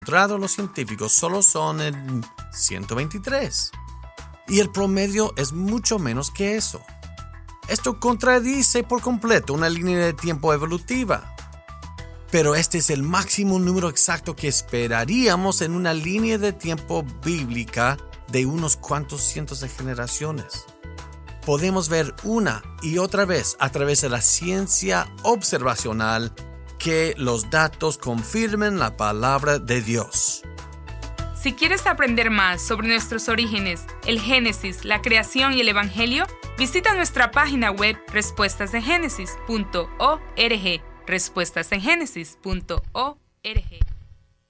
encontrado los científicos solo son en 123. Y el promedio es mucho menos que eso. Esto contradice por completo una línea de tiempo evolutiva. Pero este es el máximo número exacto que esperaríamos en una línea de tiempo bíblica de unos cuantos cientos de generaciones. Podemos ver una y otra vez a través de la ciencia observacional que los datos confirmen la palabra de Dios. Si quieres aprender más sobre nuestros orígenes, el Génesis, la creación y el Evangelio, visita nuestra página web respuestasengenesis.org. respuestasengenesis.org